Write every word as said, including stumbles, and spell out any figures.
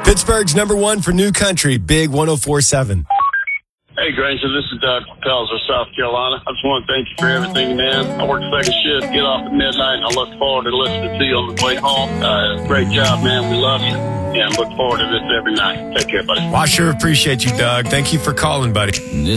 Pittsburgh's number one for new country, Big one oh four seven. Hey, Granger, this is Doug from Pelzer, South Carolina. I just want to thank you for everything, man. I work second shift, get off at midnight, and I look forward to listening to you on the way home. Uh, great job, man. We love you, and look forward to this every night. Take care, buddy. Well, I sure appreciate you, Doug. Thank you for calling, buddy. This